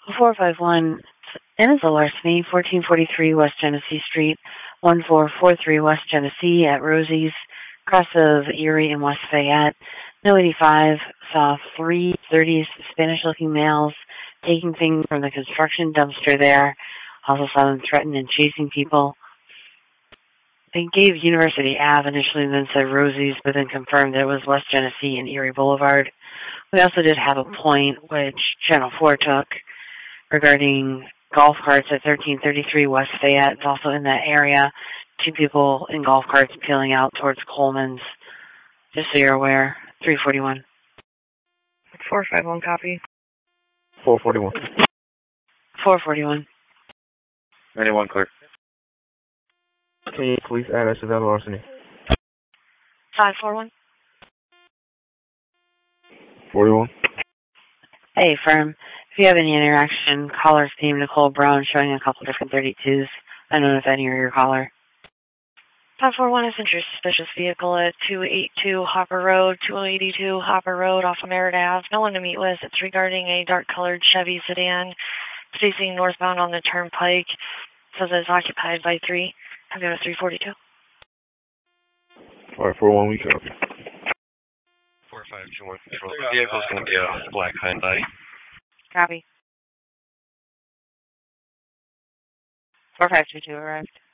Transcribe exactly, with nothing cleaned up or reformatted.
four five one, and it's a larceny, fourteen forty-three West Genesee Street, one four four three West Genesee at Rosie's, cross of Erie and West Fayette. No eighty-five, saw three thirties Spanish-looking males taking things from the construction dumpster there. Also saw them threatening and chasing people. They gave University Ave initially and then said Rosie's, but then confirmed that it was West Genesee and Erie Boulevard. We also did have a point, which Channel four took, regarding golf carts at thirteen thirty-three West Fayette. It's also in that area. Two people in golf carts peeling out towards Coleman's. Just so you're aware. three forty-one. four five one, copy. four forty-one. four forty-one. ninety-one, clear. Can you please add us to that larceny? five four one. forty-one. Hey, firm. If you have any interaction, caller's name Nicole Brown showing a couple different thirty-twos. I don't know if any are your caller. five four one is in your suspicious vehicle at two eighty-two Hopper Road, two eighty-two Hopper Road off of Merritt Ave. No one to meet with. It's regarding a dark-colored Chevy sedan facing northbound on the turnpike. It says it's occupied by three. I've got a three forty-two. five four one, we copy. four five two one control. The vehicle's going to be a black Hyundai. Copy. four five two two arrived.